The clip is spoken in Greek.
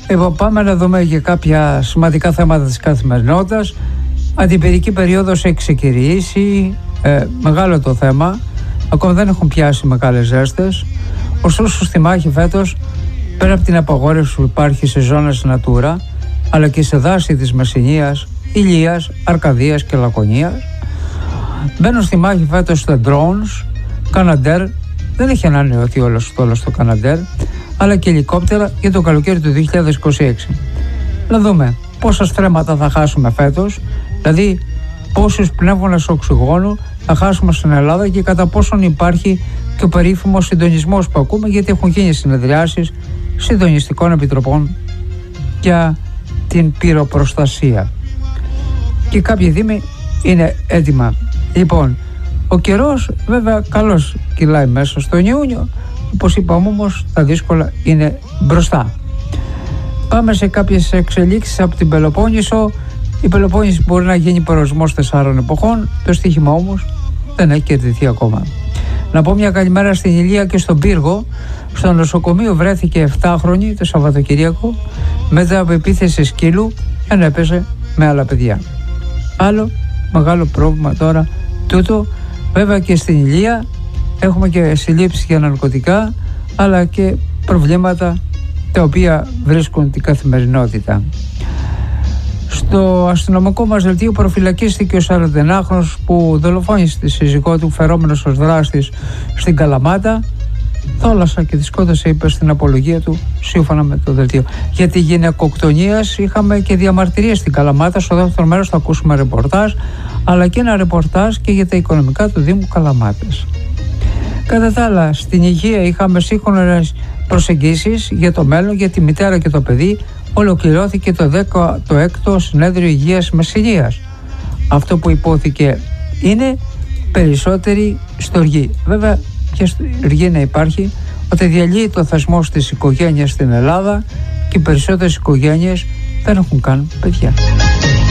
Πάμε να δούμε και κάποια σημαντικά θέματα της καθημερινότητας. Αντιπυρική περίοδος έχει ξεκινήσει, μεγάλο το θέμα, ακόμα δεν έχουν πιάσει μεγάλες ζέστες. Ωστόσο στη μάχη φέτος, πέρα από την απαγόρευση που υπάρχει σε ζώνες Natura, αλλά και σε δάση της Μεσσηνίας, Ηλίας, Αρκαδίας και Λακωνίας, μπαίνουν στη μάχη φέτος τα drones, Canadair, δεν έχει ανανεωθεί όλο το Canadair, αλλά και ελικόπτερα για το καλοκαίρι του 2026. Να δούμε πόσα στρέμματα θα χάσουμε φέτος, δηλαδή πόσους πνεύμονες οξυγόνου θα χάσουμε στην Ελλάδα και κατά πόσον υπάρχει και ο περίφημος συντονισμός που ακούμε, γιατί έχουν γίνει συνεδριάσεις συντονιστικών επιτροπών για την πυροπροστασία. Και κάποιοι δήμοι είναι έτοιμα. Λοιπόν, ο καιρός βέβαια καλώς κυλάει μέσα στον Ιούνιο, όπως είπαμε όμως τα δύσκολα είναι μπροστά. Πάμε σε κάποιες εξελίξεις από την Πελοπόννησο. Η Πελοπόννησο μπορεί να γίνει προορισμός 4 εποχών, το στοίχημα όμως δεν έχει κερδιθεί ακόμα. Να πω μια καλημέρα στην Ηλία και στον Πύργο. Στο νοσοκομείο βρέθηκε 7χρονη το Σαββατοκύριακο μετά από επίθεση σκύλου, ενώ έπαιζε με άλλα παιδιά. Άλλο μεγάλο πρόβλημα τώρα τούτο. Βέβαια και στην Ηλία έχουμε και συλλήψεις για ναρκωτικά, αλλά και προβλήματα τα οποία βρίσκουν την καθημερινότητα. Στο αστυνομικό μας δελτίο προφυλακίστηκε ο 41χρονος που δολοφόνησε τη σύζυγό του, φερόμενος ως δράστης στην Καλαμάτα. Θόλασα και τη σκότωσε, είπε στην απολογία του, σύμφωνα με το δελτίο. Για τη γυναικοκτονία είχαμε και διαμαρτυρίες στην Καλαμάτα. Στο δεύτερο μέρος θα ακούσουμε ρεπορτάζ, αλλά και ένα ρεπορτάζ και για τα οικονομικά του Δήμου Καλαμάτας. Κατά τα άλλα, στην υγεία είχαμε σύγχρονες προσεγγίσεις για το μέλλον, για τη μητέρα και το παιδί. Ολοκληρώθηκε το 16ο Συνέδριο Υγείας Μεσσηνίας. Αυτό που υπόθηκε είναι περισσότερη στοργή. Βέβαια, ποια στοργή να υπάρχει, ότι διαλύει το θεσμό της οικογένειας στην Ελλάδα και οι περισσότερες οικογένειες δεν έχουν καν παιδιά.